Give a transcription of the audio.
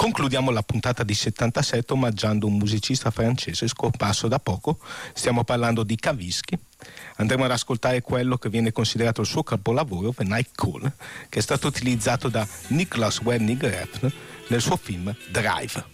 Concludiamo la puntata di 77 omaggiando un musicista francese scomparso da poco. Stiamo parlando di Kavinsky. Andremo ad ascoltare quello che viene considerato il suo capolavoro, The Night Call, che è stato utilizzato da Nicolas Winding Refn nel suo film Drive.